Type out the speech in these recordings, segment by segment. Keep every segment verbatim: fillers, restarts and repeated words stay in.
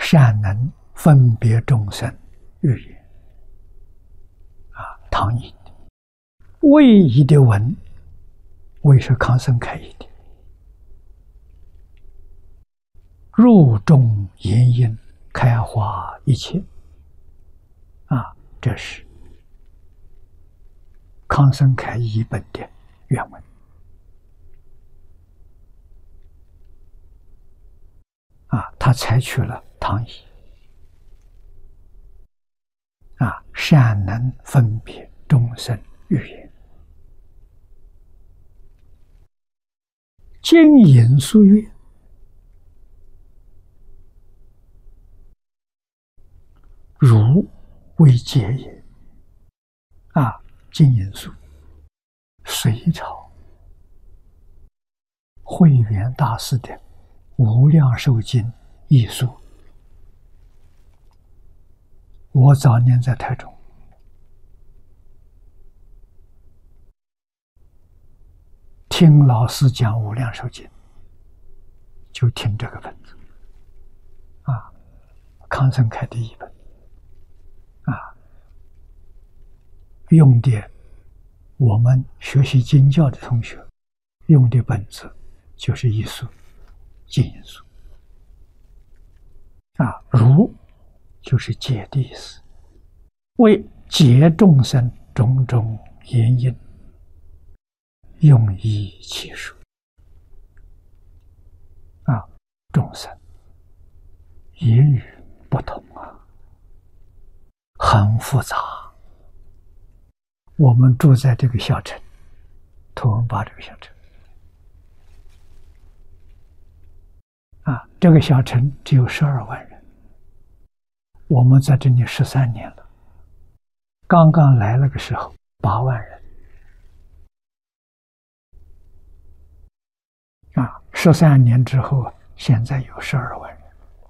善能分别众生语言。啊，唐译的。魏译的文，魏是康生开译的。入众言因，开化一切。啊，这是康生开译本的原文。啊，他采取了唐译。啊，善能分别众生语言。经引述曰：如为解也。啊，经引述，隋朝慧远大师的《无量寿经》译述。我早年在台中，听老师讲《无量寿经》，就听这个本子。啊，康生开的译本。啊，用的我们学习经教的同学用的本子就是译述经引述。啊，如就是解的意思，为解众生种种言因，用以其数。啊，众生言语不同啊，很复杂。我们住在这个小城，图文巴这个小城。啊，这个小城只有十二万人，我们在这里十三年了。刚刚来那个时候，八万人。啊，十三年之后，现在有十二万人，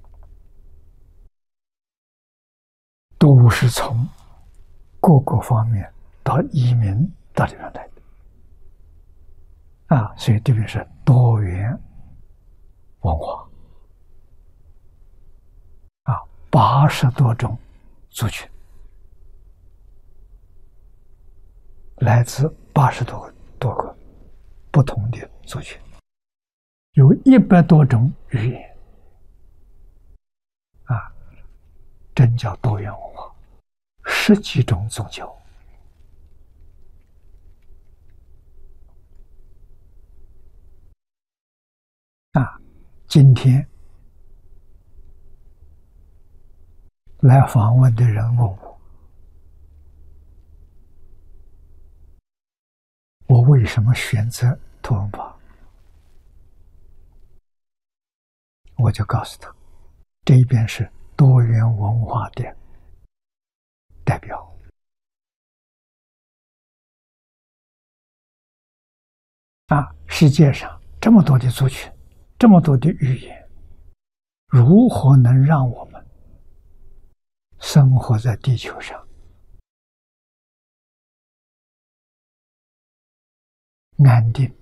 都是从各个方面到移民到这边来的。啊，所以这边是多元文化。啊，八十多种族群，来自八十多个多个不同的族群，有一百多种语言。啊，真叫多元文化，十几种宗教。啊，今天来访问的人问我，我为什么选择图文巴？我就告诉他，这一边是多元文化的代表。啊，世界上这么多的族群，这么多的语言，如何能让我们生活在地球上安定